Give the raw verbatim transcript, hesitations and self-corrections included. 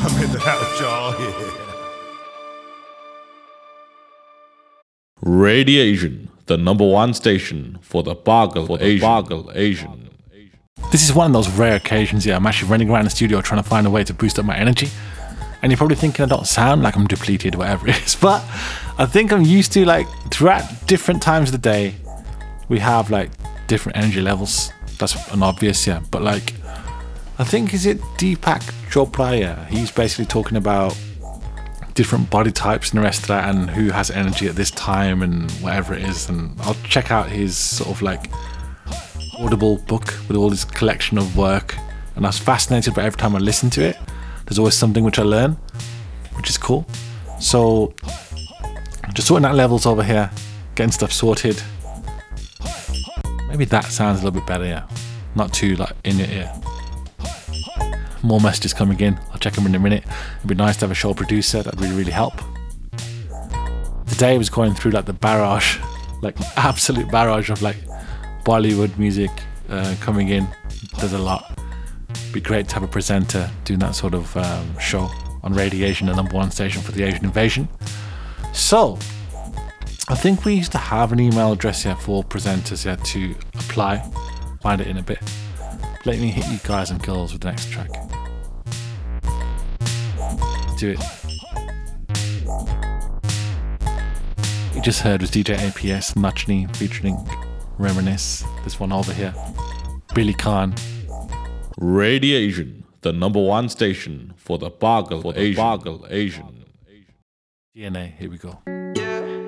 coming out, y'all. Yeah. Radiation, the number one station for the Bargle for Asian. Bargle Asian. This is one of those rare occasions, yeah, I'm actually running around the studio trying to find a way to boost up my energy. And you're probably thinking I don't sound like I'm depleted, whatever it is. But I think I'm used to, like, throughout different times of the day, we have, like, different energy levels. That's an obvious, yeah. But, like, I think, is it Deepak Chopra? Yeah, he's basically talking about different body types and the rest of that, and who has energy at this time and whatever it is. And I'll check out his sort of like Audible book with all his collection of work, and I was fascinated by every time I listen to it. There's always something which I learn, which is cool. So just sorting out levels over here, getting stuff sorted. Maybe that sounds a little bit better, yeah. Not too like in your ear. More messages coming in. I'll check them in a minute. It'd be nice to have a show producer. That'd really, really help. Today I was going through like the barrage, like absolute barrage of like Bollywood music uh, coming in. There's a lot. It'd be great to have a presenter doing that sort of um, show on Radiation, the number one station for the Asian invasion. So I think we used to have an email address here for presenters here to apply. Find it in a bit. Let me hit you guys and girls with the next track. Let's do it. You just heard was D J A P S Nachni featuring Reminisce. This one over here. Billy Khan. Radiation, the number one station for the Bargle for Asian. Bargle Asian. D N A, here we go.